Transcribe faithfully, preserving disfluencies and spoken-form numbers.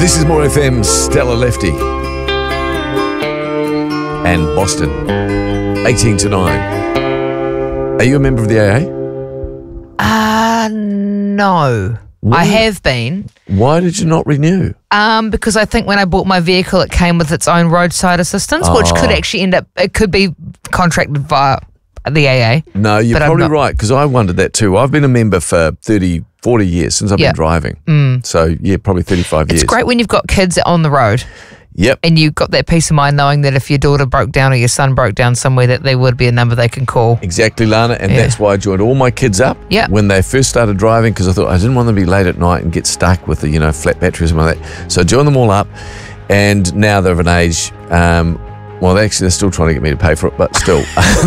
This is More F M's Stella Lefty and Boston, eighteen to nine. Are you a member of the A A? Uh, no. What? I have been. Why did you not renew? Um, because I think when I bought my vehicle, it came with its own roadside assistance, which could Oh. actually end up, it could be contracted via the A A. No, you're But I'm probably not. right, because I wondered that too. I've been a member for thirty, forty years since I've Yeah. been driving. So, yeah, probably thirty-five years. It's great when you've got kids on the road Yep. and you've got that peace of mind knowing that if your daughter broke down or your son broke down somewhere, that there would be a number they can call. Exactly, Lana, and Yeah. that's why I joined all my kids up Yeah. when they first started driving, because I thought I didn't want them to be late at night and get stuck with the, you know, flat batteries and all that. So I joined them all up, and now they're of an age, um, well, they actually, they're still trying to get me to pay for it, but still.